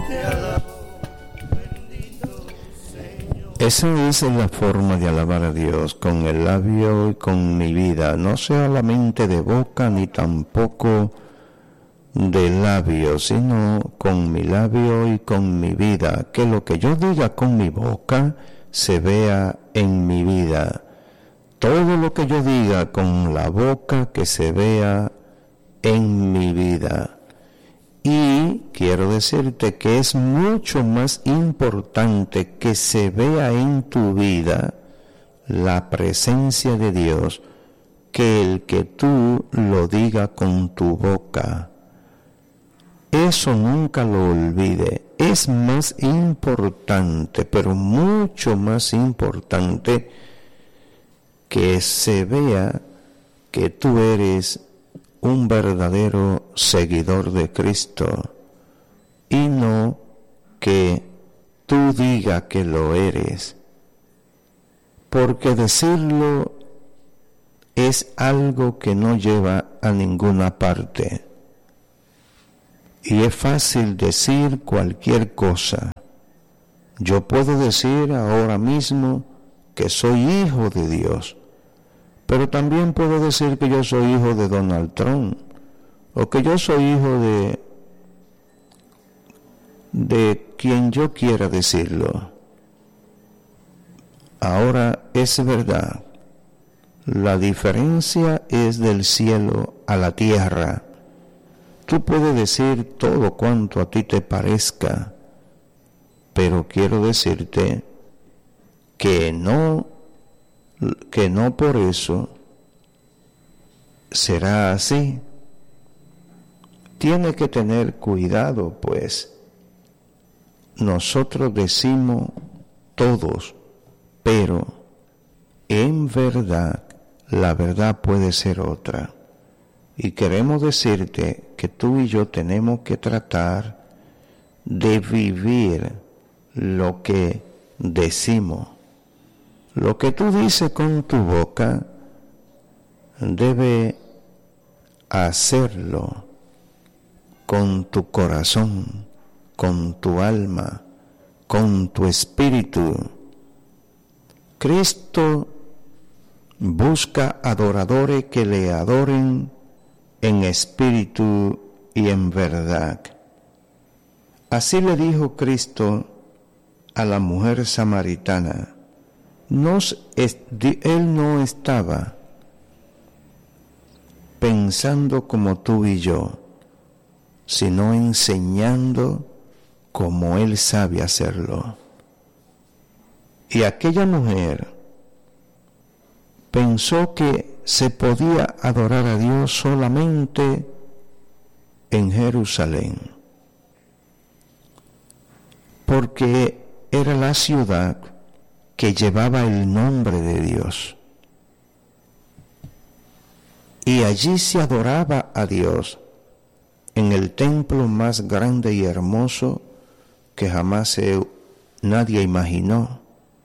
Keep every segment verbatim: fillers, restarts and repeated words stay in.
Esa es la forma de alabar a Dios, con el labio y con mi vida, no solamente de boca ni tampoco de labio, sino con mi labio y con mi vida, que lo que yo diga con mi boca se vea en mi vida. Todo lo que yo diga con la boca que se vea en mi vida. Y quiero decirte que es mucho más importante que se vea en tu vida la presencia de Dios que el que tú lo digas con tu boca. Eso nunca lo olvide. Es más importante, pero mucho más importante, que se vea que tú eres un verdadero seguidor de Cristo y no que tú digas que lo eres, porque decirlo es algo que no lleva a ninguna parte y es fácil decir cualquier cosa. Yo puedo decir ahora mismo que soy hijo de Dios, pero también puedo decir que yo soy hijo de Donald Trump, o que yo soy hijo de, de quien yo quiera decirlo. Ahora es verdad, la diferencia es del cielo a la tierra. Tú puedes decir todo cuanto a ti te parezca, pero quiero decirte que no que no por eso será así. Tiene que tener cuidado, pues nosotros decimos todos, pero en verdad la verdad puede ser otra. Y queremos decirte que tú y yo tenemos que tratar de vivir lo que decimos. Lo que tú dices con tu boca, debe hacerlo con tu corazón, con tu alma, con tu espíritu. Cristo busca adoradores que le adoren en espíritu y en verdad. Así le dijo Cristo a la mujer samaritana. Nos, él no estaba pensando como tú y yo, sino enseñando como él sabe hacerlo. Y aquella mujer pensó que se podía adorar a Dios solamente en Jerusalén, porque era la ciudad que llevaba el nombre de Dios. Y allí se adoraba a Dios en el templo más grande y hermoso que jamás se, nadie imaginó,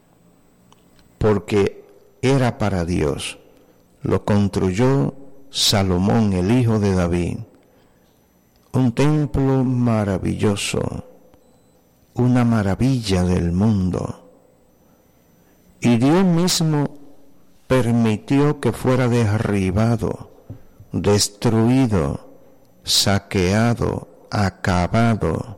porque era para Dios. Lo construyó Salomón, el hijo de David. Un templo maravilloso, una maravilla del mundo. Y Dios mismo permitió que fuera derribado, destruido, saqueado, acabado,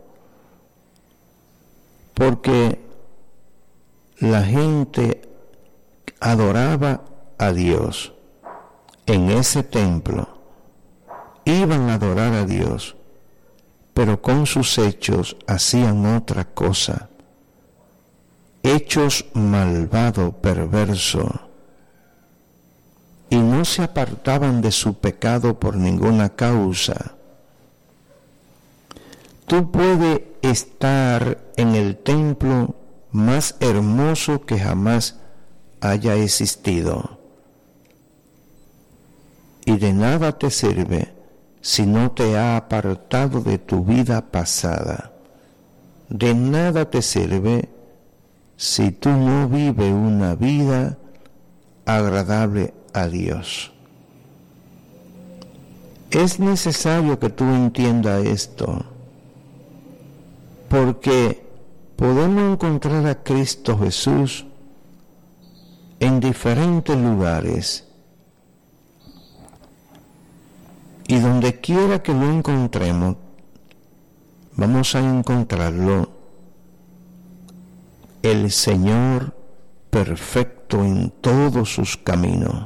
porque la gente adoraba a Dios en ese templo, iban a adorar a Dios, pero con sus hechos hacían otra cosa. Hechos malvados, perversos, y no se apartaban de su pecado por ninguna causa. Tú puedes estar en el templo más hermoso que jamás haya existido, y de nada te sirve si no te ha apartado de tu vida pasada. De nada te sirve si tú no vives una vida agradable a Dios. Es necesario que tú entiendas esto, porque podemos encontrar a Cristo Jesús en diferentes lugares, y donde quiera que lo encontremos, vamos a encontrarlo el Señor perfecto en todos sus caminos,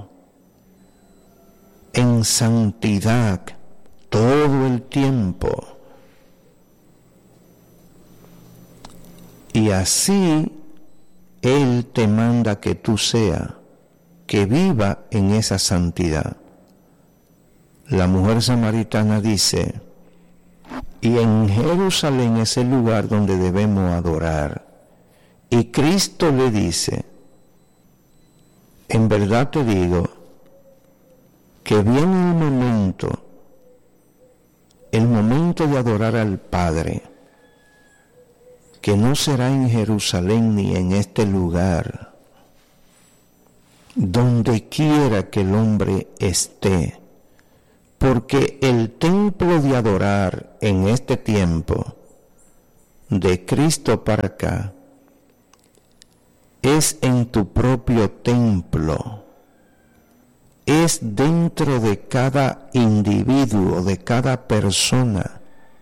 en santidad todo el tiempo. Y así Él te manda que tú seas, que viva en esa santidad. La mujer samaritana dice, y en Jerusalén es el lugar donde debemos adorar. Y Cristo le dice, en verdad te digo, que viene el momento, el momento de adorar al Padre, que no será en Jerusalén ni en este lugar, donde quiera que el hombre esté, porque el templo de adorar en este tiempo, de Cristo para acá, es en tu propio templo, es dentro de cada individuo, de cada persona.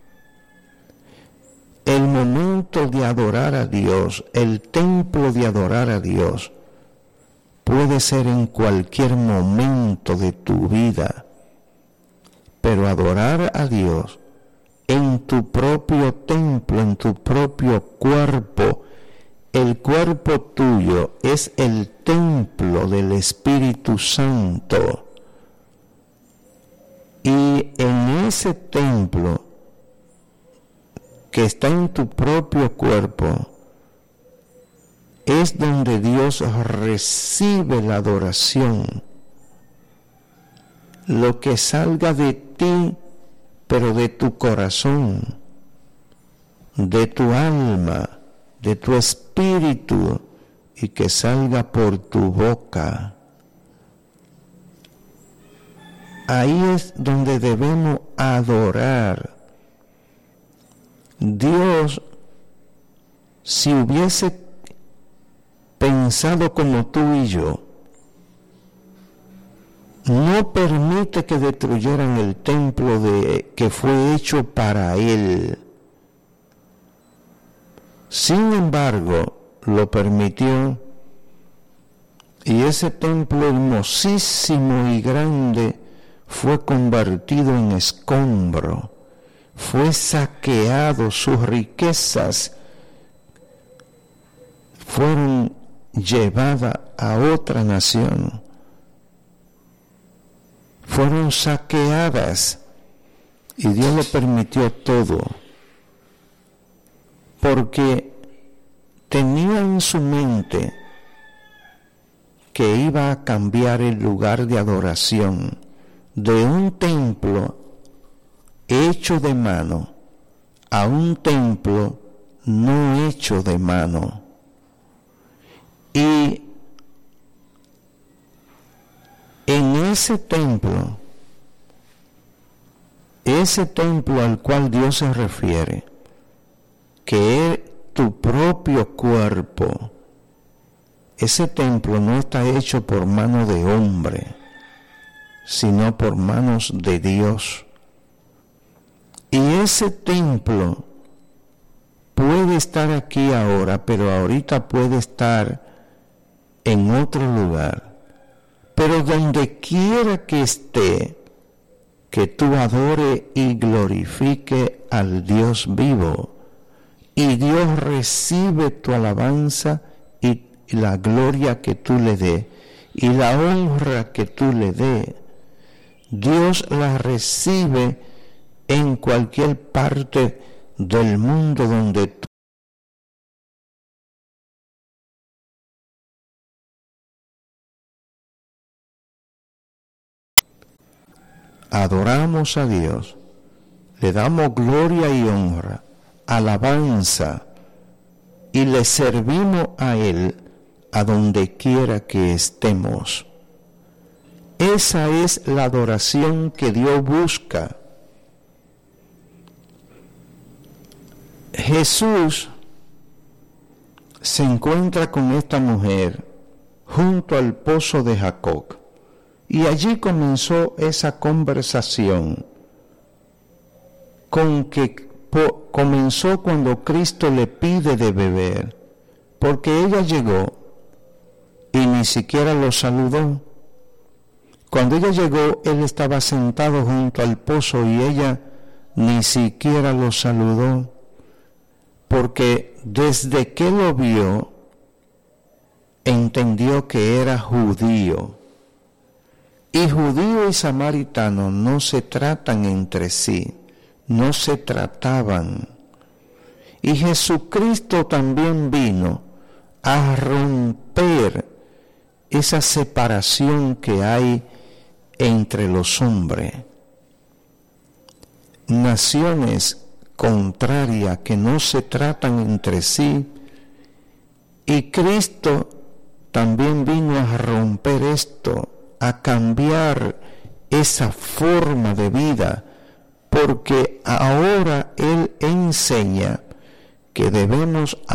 El momento de adorar a Dios, el templo de adorar a Dios, puede ser en cualquier momento de tu vida, pero adorar a Dios en tu propio templo, en tu propio cuerpo, el cuerpo tuyo es el templo del Espíritu Santo, y en ese templo que está en tu propio cuerpo es donde Dios recibe la adoración. Lo que salga de ti, pero de tu corazón, de tu alma, de tu espíritu, y que salga por tu boca. Ahí es donde debemos adorar. Dios, si hubiese pensado como tú y yo, no permite que destruyeran el templo de, que fue hecho para Él. Sin embargo, lo permitió, y ese templo hermosísimo y grande fue convertido en escombro, fue saqueado, sus riquezas fueron llevadas a otra nación, fueron saqueadas, y Dios lo permitió todo, porque tenía en su mente que iba a cambiar el lugar de adoración de un templo hecho de mano a un templo no hecho de mano. Y en ese templo, ese templo al cual Dios se refiere, que es tu propio cuerpo, ese templo no está hecho por mano de hombre, sino por manos de Dios. Y ese templo puede estar aquí ahora, pero ahorita puede estar en otro lugar. Pero donde quiera que esté, que tú adore y glorifique al Dios vivo. Y Dios recibe tu alabanza y la gloria que tú le des, y la honra que tú le des. Dios la recibe en cualquier parte del mundo donde tú adoramos a Dios, le damos gloria y honra, alabanza, y le servimos a Él a donde quiera que estemos. Esa es la adoración que Dios busca. Jesús se encuentra con esta mujer junto al pozo de Jacob y allí comenzó esa conversación con que po, comenzó cuando Cristo le pide de beber, porque ella llegó y ni siquiera lo saludó. Cuando ella llegó, él estaba sentado junto al pozo y ella ni siquiera lo saludó, porque desde que lo vio, entendió que era judío. Y judío y samaritano no se tratan entre sí, no se trataban. Y Jesucristo también vino a romper esa separación que hay entre los hombres. Naciones contrarias que no se tratan entre sí, y Cristo también vino a romper esto, a cambiar esa forma de vida, porque ahora Él enseña que debemos